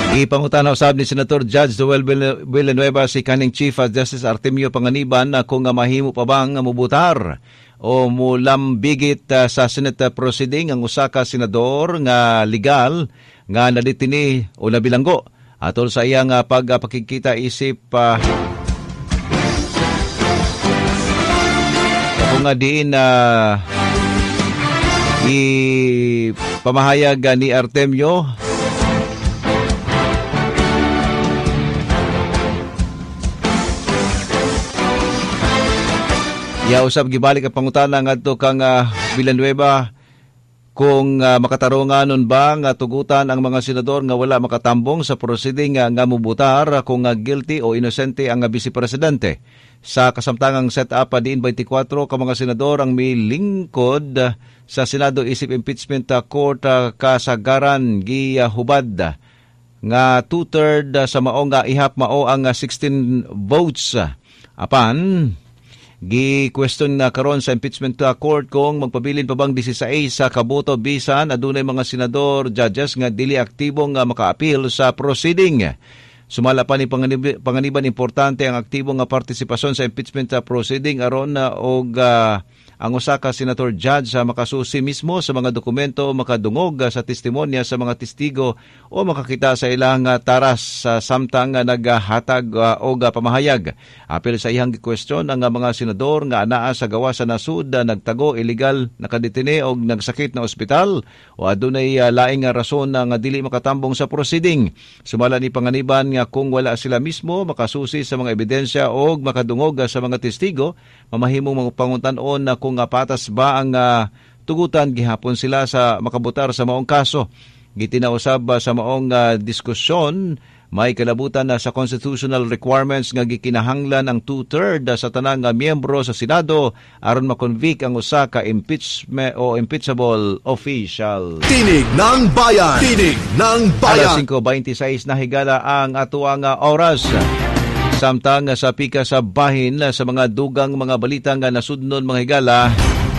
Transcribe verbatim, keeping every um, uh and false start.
Ipangutana usab ni Senator Judge Joel Villanueva si kaning Chief Justice Artemio Panganiban na kung mahimo pa bang mubutar o mulambigit uh, sa Senate proceeding ang usa ka senador nga legal nga naditini o nabilanggo atol sa iyang uh, pagpakikita isip uh, kung nga diin na uh, ipamahayag uh, ni Artemio ya usab gibalik ang pangutana ngadto kang uh, Villanueva kung uh, makatarunganon ba nga tugutan ang mga senador nga wala makatambong sa proceeding uh, nga mubutar uh, kung uh, guilty o inosente ang uh, vice presidente. Sa kasamtangang set up uh, diin twenty-four ka mga senador ang milingkod uh, sa Senado isip impeachment uh, court uh, kasagaran gihubad uh, nga two-third uh, sa mao nga ihap mao ang uh, sixteen votes uh, apan gi-question na karon sa impeachment court kung magpabilin pa bang sixteen sa kaboto bisan adunay mga senador judges nga dili aktibo nga maka-appeal sa proceeding. Sumala pa ni panganib- panganiban importante ang aktibo nga partisipasyon sa impeachment proceeding aron na og uh, ang usa ka senator judge sa makasusi mismo sa mga dokumento makadungog sa testimonya sa mga testigo o makakita sa ilang taras sa samtang naghatag uh, o pamahayag. Apil sa ihang question ang mga senador nga anaa sa gawa sa nasud na nagtago illegal nakadetine o nagsakit na ospital o adunay uh, laing rason na nga dili makatambong sa proceeding. Sumala ni panganiban nga kung wala sila mismo makasusi sa mga ebidensya o makadungog sa mga testigo, mamahimong magpanguntanon na kung nga patas ba ang uh, tugutan gihapon sila sa makabutar sa maong kaso. Gitinausab uh, sa maong uh, diskusyon may kalabutan na uh, sa constitutional requirements nga gikinahanglan ang two-third uh, sa tanang uh, miyembro sa Senado aron makonvict ang usa ka impeachment o impeachable official. Tinig ng Bayan! Tinig ng Bayan! Alas five twenty-six na higala ang atuang uh, oras. Samtang sa pika sa bahin sa mga dugang mga balita nga nasudnon mga higala,